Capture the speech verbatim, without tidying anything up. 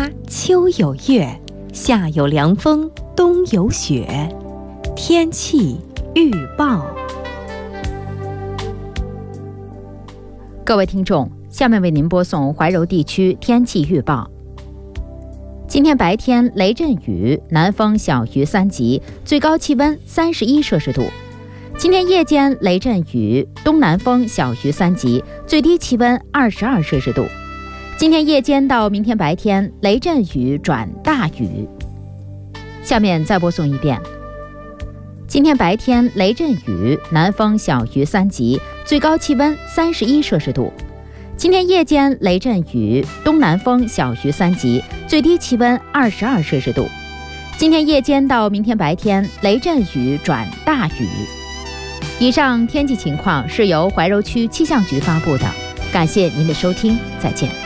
花，秋有月，夏有凉风，冬有雪。天气预报。 各位听众，下面为您播送怀柔地区天气预报。今天白天雷阵雨，南风小于三级，最高气温三十一摄氏度。今天夜间雷阵雨，东南风小于三级，最低气温二十二摄氏度。今天夜间到明天白天雷阵雨转大雨。下面再播送一遍。今天白天雷阵雨，南风小于三级，最高气温三十一摄氏度。今天夜间雷阵雨，东南风小于三级，最低气温二十二摄氏度。今天夜间到明天白天雷阵雨转大雨。以上天气情况是由怀柔区气象局发布的，感谢您的收听，再见。